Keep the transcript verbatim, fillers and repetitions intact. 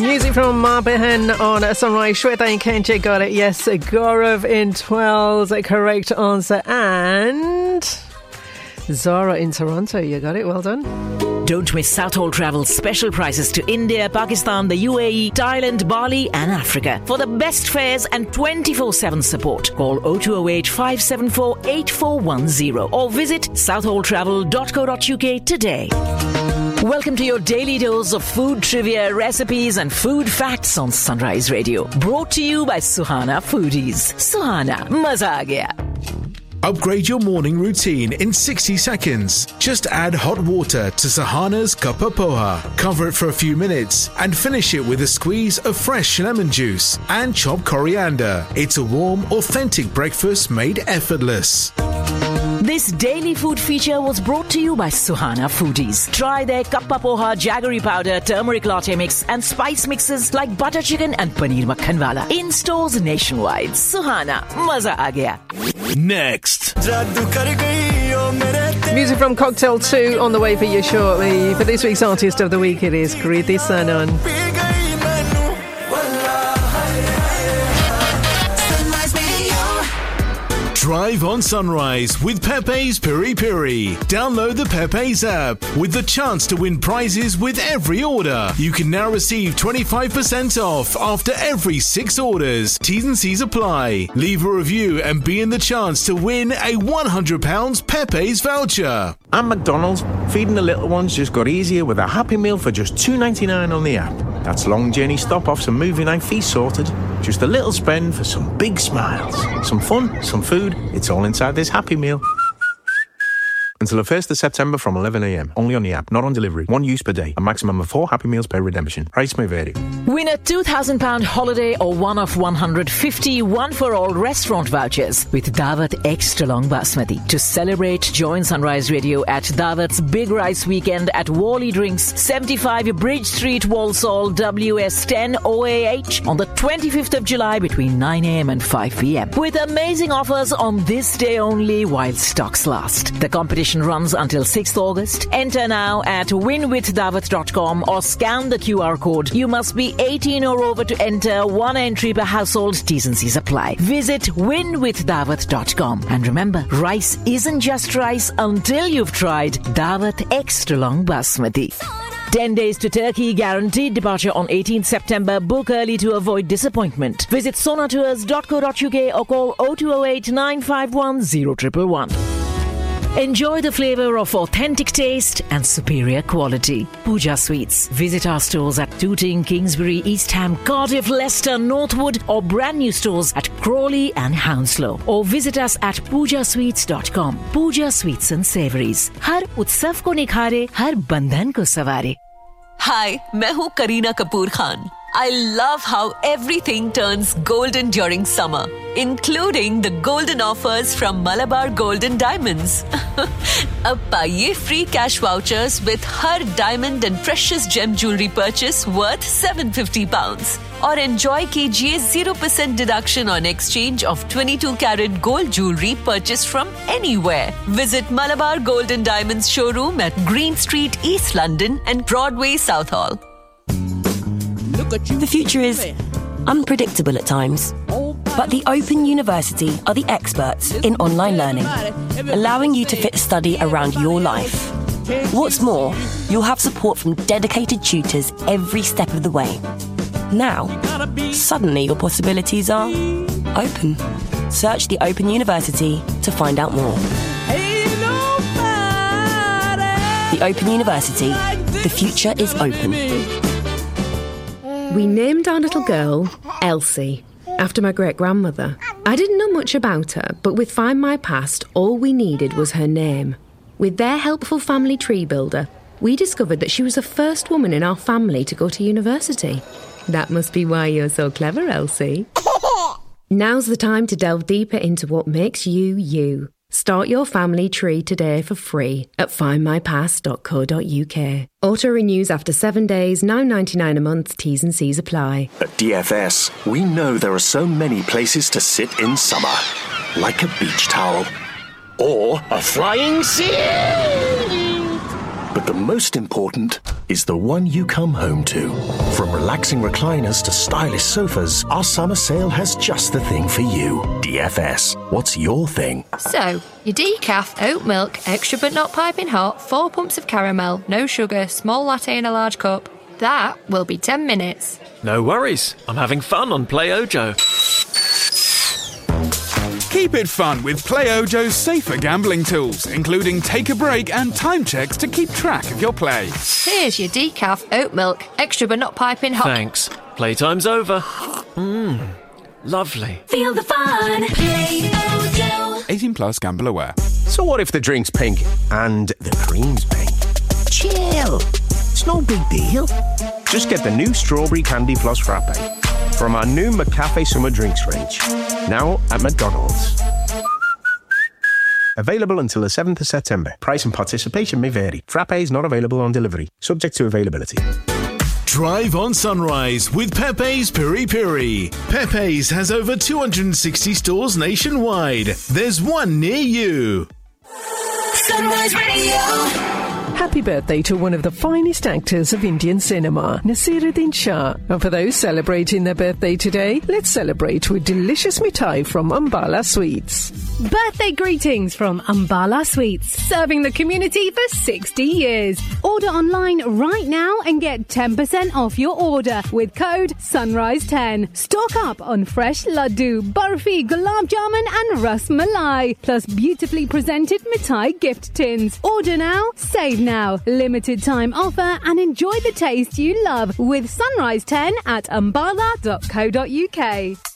Music from Marbehan on Sunrise. Shweta and Kenji got it. Yes, Gaurav in twelve's correct answer. And Zara in Toronto, you got it. Well done. Don't miss Southall Travel's special prices to India, Pakistan, the U A E, Thailand, Bali and Africa. For the best fares and twenty-four seven support, call oh two oh eight, five seven four, eight four one oh or visit southall travel dot co dot uk today. Welcome to your daily dose of food trivia, recipes and food facts on Sunrise Radio. Brought to you by Suhana Foodies. Suhana, maza aa gaya. Upgrade your morning routine in sixty seconds. Just add hot water to Suhana's Kappa Poha. Cover it for a few minutes and finish it with a squeeze of fresh lemon juice and chopped coriander. It's a warm, authentic breakfast made effortless. This daily food feature was brought to you by Suhana Foodies. Try their Kappa Poha, jaggery powder, turmeric latte mix and spice mixes like butter chicken and paneer makhan wala. In stores nationwide. Suhana, maza aa gaya. Next. Music from Cocktail two on the way for you shortly. For this week's Artist of the Week, it is Kriti Sanon. Drive on Sunrise with Pepe's Piri Piri. Download the Pepe's app with the chance to win prizes with every order. You can now receive twenty-five percent off after every six orders. T's and C's apply. Leave a review and be in the chance to win a one hundred pounds Pepe's voucher. At McDonald's, feeding the little ones just got easier with a Happy Meal for just two ninety-nine on the app. That's long journey stop-offs and movie night fees sorted. Just a little spend for some big smiles. Some fun, some food. It's all inside this Happy Meal. Until the first of September from eleven a m. Only on the app, not on delivery. One use per day. A maximum of four Happy Meals per redemption. Price may vary. Win a two thousand pounds holiday or one of one hundred fifty one-for-all restaurant vouchers with Daawat Extra Long Basmati. To celebrate, join Sunrise Radio at Daawat's Big Rice Weekend at Wally Drinks, seventy-five Bridge Street, Walsall, W S ten O A H on the twenty-fifth of July between nine a m and five p m. With amazing offers on this day only while stocks last. The competition runs until sixth of August. Enter now at win with daawat dot com or scan the Q R code. You must be eighteen or over to enter. One entry per household. T's and C's apply. Visit win with daawat dot com. And remember, rice isn't just rice until you've tried Daawat Extra Long Basmati. ten days to Turkey, guaranteed departure on eighteenth September. Book early to avoid disappointment. Visit sonatours dot co dot uk or call oh two oh eight, nine five one, oh one one one. Enjoy the flavour of authentic taste and superior quality. Pooja Sweets. Visit our stores at Tooting, Kingsbury, East Ham, Cardiff, Leicester, Northwood or brand new stores at Crawley and Hounslow. Or visit us at pooja sweets dot com. Pooja Sweets and Savouries. हर उत्सव को निखारे, हर बंधन को सवारे. Hi, मैं हूँ Kareena Kapoor Khan. I love how everything turns golden during summer, including the golden offers from Malabar Gold and Diamonds. Ab paiye free cash vouchers with har diamond and precious gem jewelry purchase worth seven hundred fifty pounds. Or enjoy कीजिए zero percent deduction on exchange of twenty-two carat gold jewelry purchased from anywhere. Visit Malabar Gold and Diamonds showroom at Green Street, East London and Broadway, Southall. The future is unpredictable at times, but the Open University are the experts in online learning, allowing you to fit study around your life. What's more, you'll have support from dedicated tutors every step of the way. Now, suddenly your possibilities are open. Search the Open University to find out more. The Open University. The future is open. We named our little girl Elsie, after my great-grandmother. I didn't know much about her, but with Find My Past, all we needed was her name. With their helpful family tree builder, we discovered that she was the first woman in our family to go to university. That must be why you're so clever, Elsie. Now's the time to delve deeper into what makes you, you. Start your family tree today for free at find my past dot co dot uk. Auto renews after seven days, nine ninety-nine a month. T's and C's apply. At D F S, we know there are so many places to sit in summer. Like a beach towel. Or a flying seaweed. But the most important is the one you come home to. From relaxing recliners to stylish sofas, our summer sale has just the thing for you. D F S. What's your thing? So, your decaf, oat milk, extra but not piping hot, four pumps of caramel, no sugar, small latte in a large cup. That will be ten minutes. No worries. I'm having fun on Play Ojo. Keep it fun with Play Ojo's safer gambling tools, including take a break and time checks to keep track of your play. Here's your decaf, oat milk, extra but not piping hot. Thanks. Playtime's over. Mmm, lovely. Feel the fun. Play Ojo. eighteen plus, gamble aware. So what if the drink's pink and the cream's pink? Chill. It's no big deal. Just get the new Strawberry Candy Floss Frappe from our new McCafe Summer Drinks range. Now at McDonald's. Available until the seventh of September. Price and participation may vary. Frappe is not available on delivery. Subject to availability. Drive on Sunrise with Pepe's Piri Piri. Pepe's has over two hundred sixty stores nationwide. There's one near you. Sunrise Radio. Happy birthday to one of the finest actors of Indian cinema, Nasiruddin Shah. And for those celebrating their birthday today, let's celebrate with delicious mithai from Ambala Sweets. Birthday greetings from Ambala Sweets, serving the community for sixty years. Order online right now and get ten percent off your order with code Sunrise ten. Stock up on fresh laddu, barfi, gulab jamun and ras malai, plus beautifully presented mithai gift tins. Order now, save now. Limited time offer and enjoy the taste you love with Sunrise ten at ambala dot co dot uk.